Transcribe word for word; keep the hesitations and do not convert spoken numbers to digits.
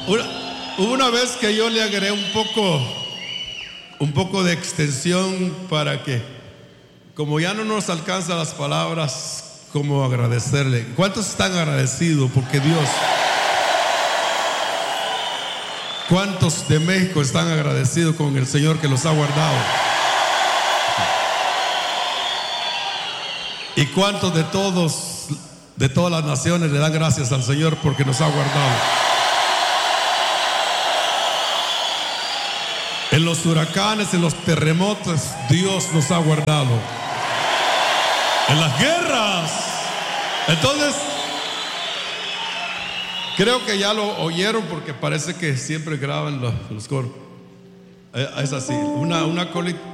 Una, hubo una vez que yo le agregué un poco, un poco de extensión para que, como ya no nos alcanzan las palabras, como agradecerle. ¿Cuántos están agradecidos? Porque Dios. ¿Cuántos de México están agradecidos con el Señor que los ha guardado? ¿Y cuántos de todos, de todas las naciones le dan gracias al Señor porque nos ha guardado? En los huracanes, en los terremotos, Dios nos ha guardado. En las guerras. Entonces, creo que ya lo oyeron porque parece que siempre graban los, los coros. Es así, una, una,